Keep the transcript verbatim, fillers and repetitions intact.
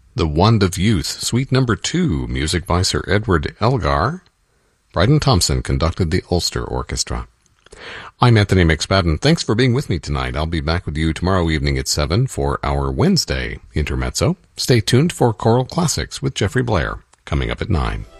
The Wand of Youth, Suite Number two, music by Sir Edward Elgar. Bryden Thompson conducted the Ulster Orchestra. I'm Anthony McSpadden. Thanks for being with me tonight. I'll be back with you tomorrow evening at seven for our Wednesday Intermezzo. Stay tuned for Choral Classics with Jeffrey Blair, coming up at nine.